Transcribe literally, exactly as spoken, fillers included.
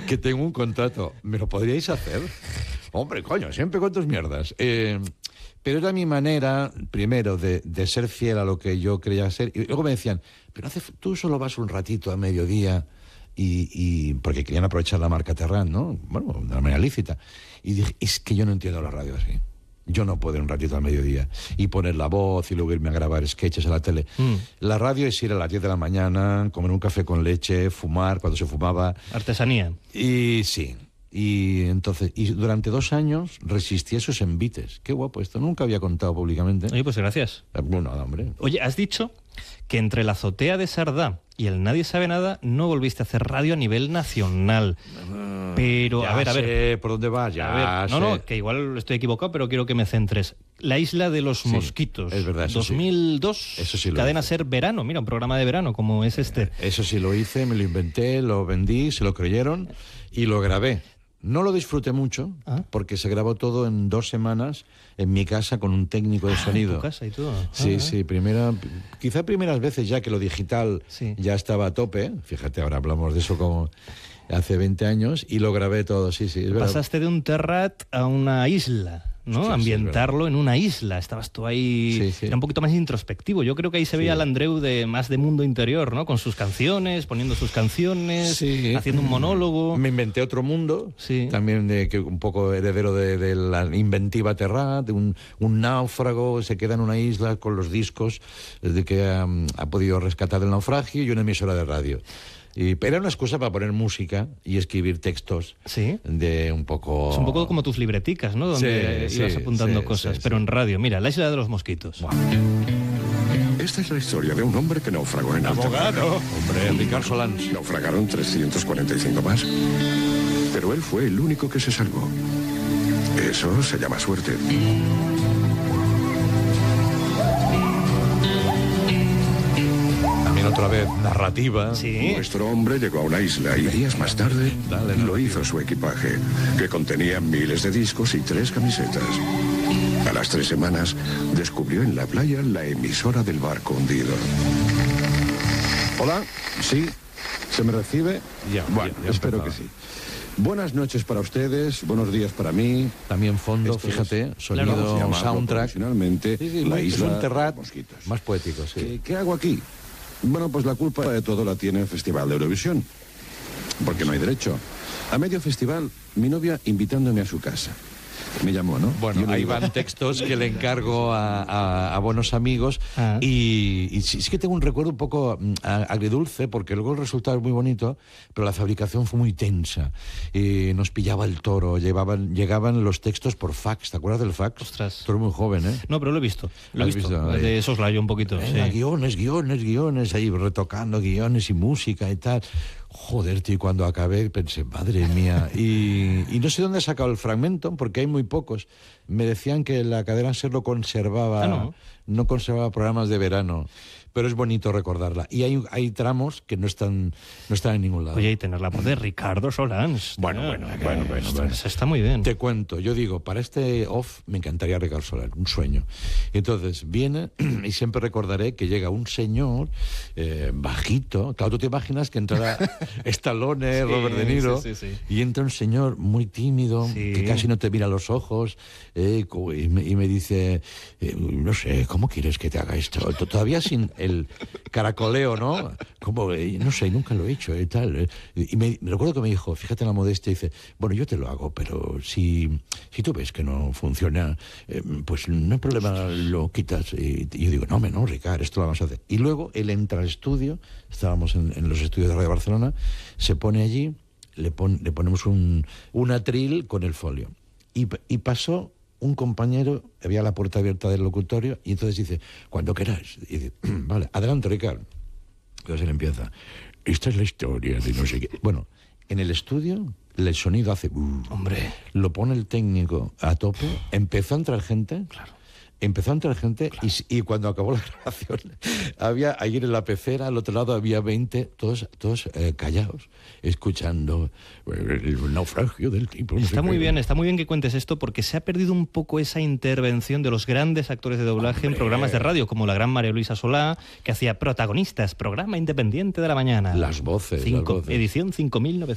que tengo un contrato. ¿Me lo podríais hacer? Hombre, coño, siempre con tus mierdas. Eh, pero era mi manera, primero, de, de ser fiel a lo que yo creía ser. Y luego me decían, pero hace, tú solo vas un ratito a mediodía, y, y porque querían aprovechar la marca Terrán, ¿no? Bueno, de una manera lícita. Y dije, es que yo no entiendo la radio así. Yo no puedo ir un ratito al mediodía y poner la voz y luego irme a grabar sketches a la tele. Mm. La radio es ir a las diez de la mañana, comer un café con leche, fumar cuando se fumaba. Artesanía. Y sí. Y entonces, y durante dos años resistí esos envites. Qué guapo esto, nunca había contado públicamente. Oye, pues gracias. Bueno, nada, hombre. Oye, has dicho que entre la azotea de Sardá y el Nadie Sabe Nada no volviste a hacer radio a nivel nacional. Uh, pero, ya a ver, a sé ver. ¿Por dónde vas? Ya a ver, sé. No, no, que igual estoy equivocado, pero quiero que me centres. La Isla de los sí, Mosquitos. Es verdad, eso dos mil dos. Sí. Eso sí lo Cadena hice. Ser Verano. Mira, un programa de verano como es este. Eso sí lo hice, me lo inventé, lo vendí, se lo creyeron y lo grabé. No lo disfruté mucho, ¿Ah? porque se grabó todo en dos semanas en mi casa con un técnico de ah, sonido. ¿En tu casa y todo? Sí, ah, sí, primera, quizá primeras veces ya que lo digital sí. ya estaba a tope. Fíjate, ahora hablamos de eso como hace veinte años y lo grabé todo, sí, sí. Es Pasaste de un Terrat a una isla, ¿no? Hostia, ambientarlo sí, en una isla. Estabas tú ahí... Sí, sí. Era un poquito más introspectivo. Yo creo que ahí se veía sí. al Andreu de más de mundo interior, ¿no? Con sus canciones, poniendo sus canciones, sí. haciendo un monólogo. Me inventé otro mundo, sí. también de que un poco heredero de, de la inventiva Terrat, de un, un náufrago, se queda en una isla con los discos de que ha, ha podido rescatar del naufragio y una emisora de radio. Y, pero era una excusa para poner música y escribir textos. ¿Sí? De un poco... Es un poco como tus libreticas, ¿no? Donde sí, ibas sí, apuntando sí, cosas. sí, pero sí. en radio. Mira, La Isla de los Mosquitos. Wow. Esta es la historia de un hombre que naufragó en alta mar. Abogado. Hombre, Ricard Solans. Naufragaron trescientos cuarenta y cinco más. Pero él fue el único que se salvó. Eso se llama suerte. Otra vez, narrativa. Sí. Nuestro hombre llegó a una isla y días más tarde Dale, lo hizo su equipaje, que contenía miles de discos y tres camisetas. A las tres semanas, descubrió en la playa la emisora del barco hundido. Hola, sí, ¿se me recibe? Ya, bueno, ya, ya espero empezaba. que sí. Buenas noches para ustedes, buenos días para mí. También fondo, Esto fíjate, es, sonido, vamos a llamarlo soundtrack. profesionalmente, Sí, sí, la muy- isla es un Terrat de Mosquitos. más poético, sí. ¿Qué, ¿Qué hago aquí? Bueno, pues la culpa de todo la tiene el Festival de Eurovisión. Porque no hay derecho. A medio festival, mi novia invitándome a su casa. Me llamó, ¿no? Bueno, Yo no ahí iba. van textos que le encargo a, a, a buenos amigos Ah. y, y sí, sí que tengo un recuerdo un poco mm, a- agridulce porque luego el resultado es muy bonito, pero la fabricación fue muy tensa. Y nos pillaba el toro, llevaban, llegaban los textos por fax, ¿te acuerdas del fax? Ostras. Tú eres muy joven, ¿eh? No, pero lo he visto. Lo he ¿Has visto. visto? De soslayo un poquito. Venga, sí. guiones, guiones, guiones, ahí retocando guiones y música y tal. Joder, tío, cuando acabé pensé, madre mía. Y, y no sé dónde he sacado el fragmento, porque hay muy pocos. Me decían que la cadena SER lo conservaba, Ah, ¿no? no conservaba programas de verano. Pero es bonito recordarla. Y hay, hay tramos que no están, no están en ningún lado. Oye, y tener la voz de Ricardo Solans. Bueno, tío, bueno, que bueno, bueno, está, bueno. está muy bien. Te cuento, yo digo, para este off me encantaría Ricardo Soler, un sueño. Y entonces viene, y siempre recordaré que llega un señor eh, bajito. Claro, tú te imaginas que entrara Stallone, Sí, Robert De Niro, sí, sí, sí. y entra un señor muy tímido, Sí. que casi no te mira a los ojos, eh, co- y, me, y me dice, eh, no sé, ¿cómo quieres que te haga esto? T- Todavía sin el caracoleo, ¿no? Como, eh, no sé, nunca lo he hecho y tal. eh. Y me, me recuerdo que me dijo, fíjate en la modestia, dice, bueno, yo te lo hago, pero si, si tú ves que no funciona, eh, pues no hay problema, lo quitas. Y, y yo digo, no, me no, Ricard, esto lo vamos a hacer. Y luego él entra al estudio, estábamos en, en los estudios de Radio Barcelona, se pone allí, le, pon, le ponemos un, un atril con el folio. Y, y pasó un compañero, había la puerta abierta del locutorio, y entonces dice, cuando queráis. Y dice, vale, adelante, Ricard. Entonces él empieza, esta es la historia de no sé qué. Bueno, en el estudio el sonido hace... Uh, Hombre. Lo pone el técnico a tope, empezó a entrar gente... Claro. Empezó a entrar gente claro. y, y cuando acabó la grabación había ayer en la pecera, al otro lado había veinte, todos, todos eh, callados, escuchando el naufragio del tipo. No está muy bien, está muy bien que cuentes esto porque se ha perdido un poco esa intervención de los grandes actores de doblaje Hombre. en programas de radio, como la gran María Luisa Solá, que hacía Protagonistas, programa independiente de la mañana. Las voces. Cinco, las voces. Edición cinco mil novecientos.